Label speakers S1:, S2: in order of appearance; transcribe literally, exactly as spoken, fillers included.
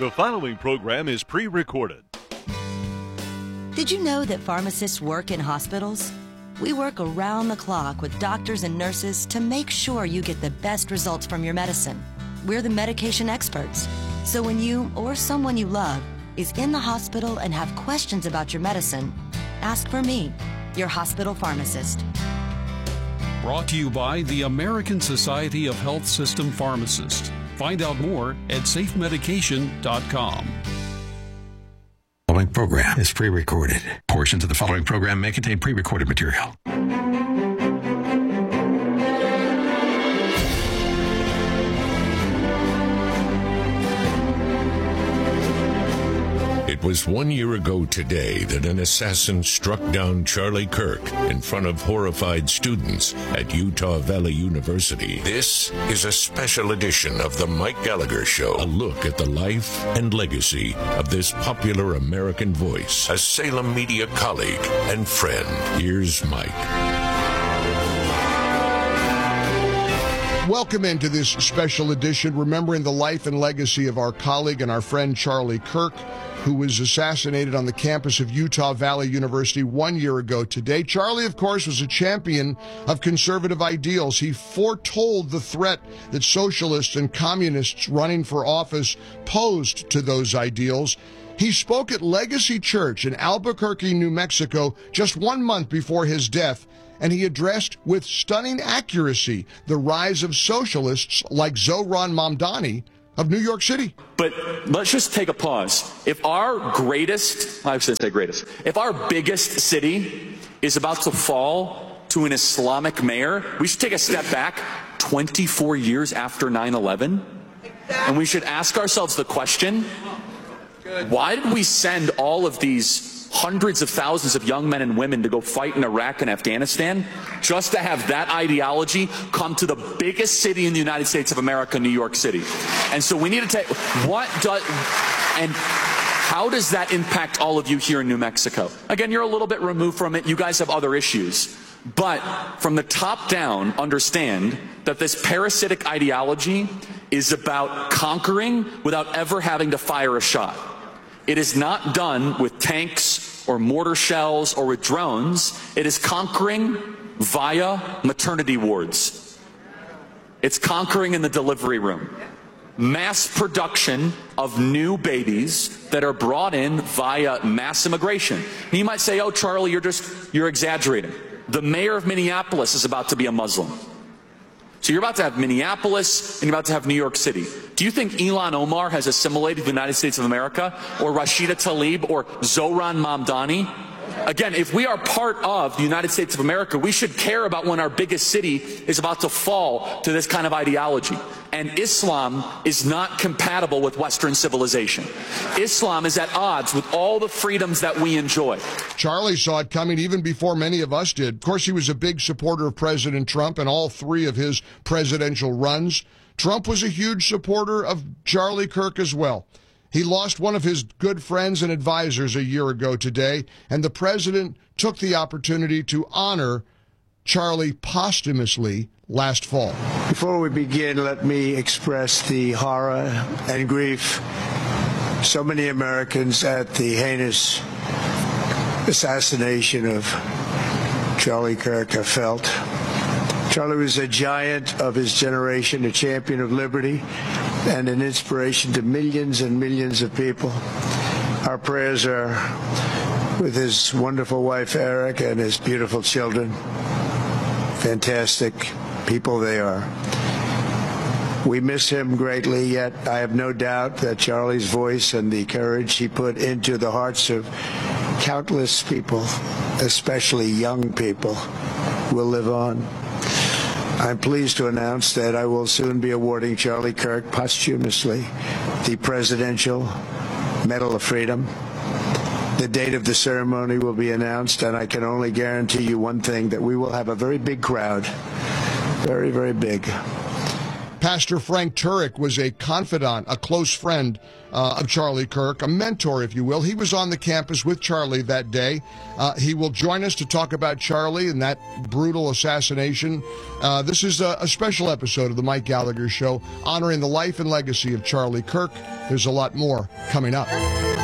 S1: The following program is pre-recorded.
S2: Did you know that pharmacists work in hospitals? We work around the clock with doctors and nurses to make sure you get the best results from your medicine. We're the medication experts. So when you or someone you love is in the hospital and have questions about your medicine, ask for me, your hospital pharmacist.
S3: Brought to you by the American Society of Health System Pharmacists. Find out more at safe medication dot com.
S4: The following program is pre-recorded. Portions of the following program may contain pre-recorded material.
S5: It was one year ago today that an assassin struck down Charlie Kirk in front of horrified students at Utah Valley University. This is a special edition of The Mike Gallagher Show, a look at the life and legacy of this popular American voice, a Salem media colleague and friend. Here's Mike.
S6: Welcome into this special edition, remembering the life and legacy of our colleague and our friend Charlie Kirk, who was assassinated on the campus of Utah Valley University one year ago today. Charlie, of course, was a champion of conservative ideals. He foretold the threat that socialists and communists running for office posed to those ideals. He spoke at Legacy Church in Albuquerque, New Mexico, just one month before his death, and he addressed with stunning accuracy the rise of socialists like Zohran Mamdani of New York City.
S7: But let's just take a pause. If our greatest, I should say greatest, if our biggest city is about to fall to an Islamic mayor, we should take a step back twenty-four years after nine eleven, and we should ask ourselves the question, why did we send all of these hundreds of thousands of young men and women to go fight in Iraq and Afghanistan just to have that ideology come to the biggest city in the United States of America, New York City? And so we need to take, what does, and how does that impact all of you here in New Mexico? Again, you're a little bit removed from it. You guys have other issues. But from the top down, understand that this parasitic ideology is about conquering without ever having to fire a shot. It is not done with tanks or mortar shells or with drones. It is conquering via maternity wards. It's conquering in the delivery room. Mass production of new babies that are brought in via mass immigration. And you might say, oh, Charlie, you're just, you're exaggerating. The mayor of Minneapolis is about to be a Muslim. So you're about to have Minneapolis and you're about to have New York City. Do you think Ilhan Omar has assimilated the United States of America, or Rashida Tlaib, or Zohran Mamdani? Again, if we are part of the United States of America, we should care about when our biggest city is about to fall to this kind of ideology. And Islam is not compatible with Western civilization. Islam is at odds with all the freedoms that we enjoy.
S6: Charlie saw it coming even before many of us did. Of course, he was a big supporter of President Trump and all three of his presidential runs. Trump was a huge supporter of Charlie Kirk as well. He lost one of his good friends and advisors a year ago today, and the president took the opportunity to honor Charlie posthumously last fall.
S8: Before we begin, let me express the horror and grief so many Americans at the heinous assassination of Charlie Kirk have felt. Charlie was a giant of his generation, a champion of liberty, and an inspiration to millions and millions of people. Our prayers are with his wonderful wife, Eric, and his beautiful children. Fantastic people they are. We miss him greatly, yet I have no doubt that Charlie's voice and the courage he put into the hearts of countless people, especially young people, will live on. I'm pleased to announce that I will soon be awarding Charlie Kirk posthumously the Presidential Medal of Freedom. The date of the ceremony will be announced, and I can only guarantee you one thing, that we will have a very big crowd, very, very big.
S6: Pastor Frank Turek was a confidant, a close friend uh, of Charlie Kirk, a mentor, if you will. He was on the campus with Charlie that day. Uh, he will join us to talk about Charlie and that brutal assassination. Uh, this is a, a special episode of the Mike Gallagher Show, honoring the life and legacy of Charlie Kirk. There's a lot more coming up.